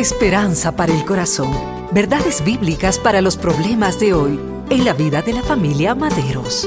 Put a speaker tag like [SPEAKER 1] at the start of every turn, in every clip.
[SPEAKER 1] Esperanza para el corazón. Verdades bíblicas para los problemas de hoy en la vida de la familia Maderos.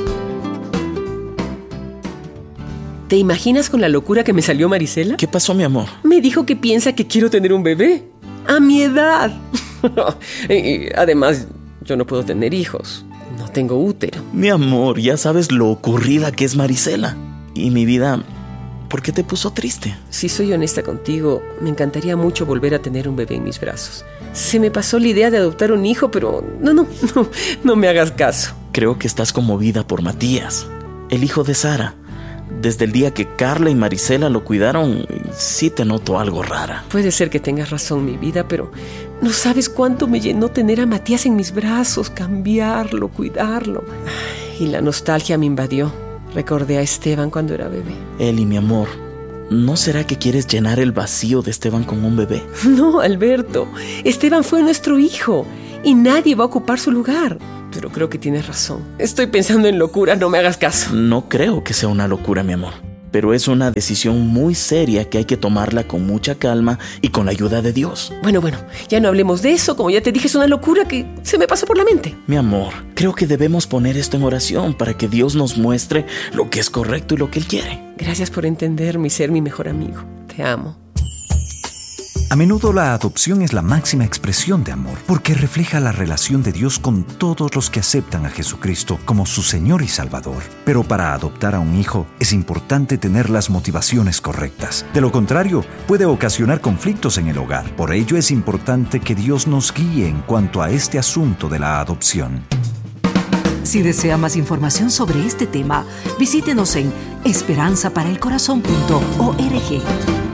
[SPEAKER 2] ¿Te imaginas con la locura que me salió Marisela?
[SPEAKER 3] ¿Qué pasó, mi amor?
[SPEAKER 2] Me dijo que piensa que quiero tener un bebé. A mi edad. Y además, yo no puedo tener hijos. No tengo útero.
[SPEAKER 3] Mi amor, ya sabes lo ocurrida que es Marisela. Y mi vida, ¿por qué te puso triste?
[SPEAKER 2] Si soy honesta contigo, me encantaría mucho volver a tener un bebé en mis brazos. Se me pasó la idea de adoptar un hijo, pero no me hagas caso.
[SPEAKER 3] Creo que estás conmovida por Matías, el hijo de Sara. Desde el día que Carla y Marisela lo cuidaron, sí te noto algo rara.
[SPEAKER 2] Puede ser que tengas razón, mi vida, pero no sabes cuánto me llenó tener a Matías en mis brazos, cambiarlo, cuidarlo. Y la nostalgia me invadió. Recordé a Esteban cuando era bebé.
[SPEAKER 3] Eli, mi amor, ¿no será que quieres llenar el vacío de Esteban con un bebé?
[SPEAKER 2] No, Alberto. Esteban fue nuestro hijo y nadie va a ocupar su lugar. Pero creo que tienes razón. Estoy pensando en locura, no me hagas caso.
[SPEAKER 3] No creo que sea una locura, mi amor. Pero es una decisión muy seria que hay que tomarla con mucha calma y con la ayuda de Dios.
[SPEAKER 2] Bueno, ya no hablemos de eso. Como ya te dije, es una locura que se me pasó por la mente.
[SPEAKER 3] Mi amor, creo que debemos poner esto en oración para que Dios nos muestre lo que es correcto y lo que Él quiere.
[SPEAKER 2] Gracias por entenderme y ser mi mejor amigo. Te amo.
[SPEAKER 4] A menudo la adopción es la máxima expresión de amor, porque refleja la relación de Dios con todos los que aceptan a Jesucristo como su Señor y Salvador. Pero para adoptar a un hijo es importante tener las motivaciones correctas. De lo contrario, puede ocasionar conflictos en el hogar. Por ello es importante que Dios nos guíe en cuanto a este asunto de la adopción.
[SPEAKER 1] Si desea más información sobre este tema, visítenos en esperanzaparaelcorazon.org.